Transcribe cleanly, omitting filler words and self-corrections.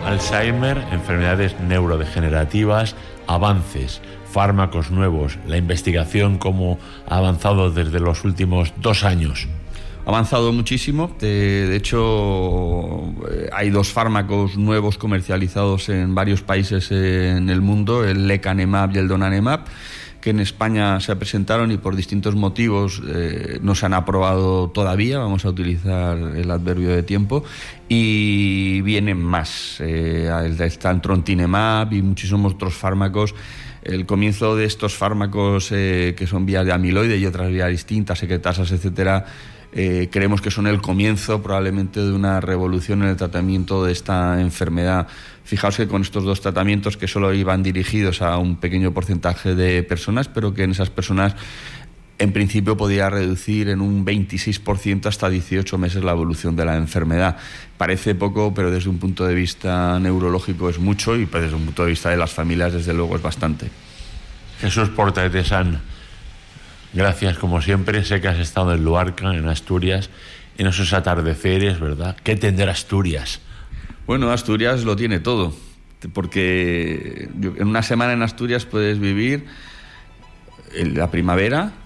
Alzheimer, enfermedades neurodegenerativas, avances, fármacos nuevos, la investigación cómo ha avanzado desde los últimos 2 años. Ha avanzado muchísimo. De hecho, hay 2 fármacos nuevos comercializados en varios países en el mundo, el lecanemab y el donanemab, que en España se presentaron y por distintos motivos no se han aprobado todavía. Vamos a utilizar el adverbio de tiempo. Y vienen más. Está el trontinemab y muchísimos otros fármacos. El comienzo de estos fármacos que son vías de amiloide y otras vías distintas, secretasas, etcétera, creemos que son el comienzo probablemente de una revolución en el tratamiento de esta enfermedad. Fijaos que con estos 2 tratamientos, que solo iban dirigidos a un pequeño porcentaje de personas, pero que en esas personas en principio podía reducir en un 26% hasta 18 meses la evolución de la enfermedad. Parece poco, pero desde un punto de vista neurológico es mucho, y desde un punto de vista de las familias desde luego es bastante. Jesús Porta de San, gracias como siempre. Sé que has estado en Luarca, en Asturias, en esos atardeceres, ¿verdad? ¿Qué tendrá Asturias? Bueno, Asturias lo tiene todo, porque en una semana en Asturias puedes vivir la primavera,